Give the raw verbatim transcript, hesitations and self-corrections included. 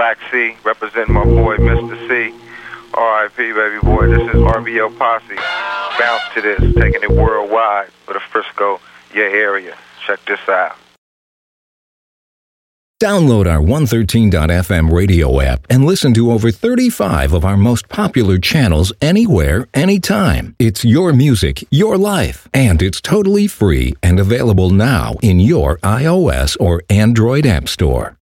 Black C, representing my boy, Mister C. R I P, baby boy. This is R B L Posse. Bounce to this, taking it worldwide for the Frisco, your area. Check this out. Download our one thirteen dot f m radio app and listen to over thirty-five of our most popular channels anywhere, anytime. It's your music, your life, and it's totally free and available now in your iOS or Android app store.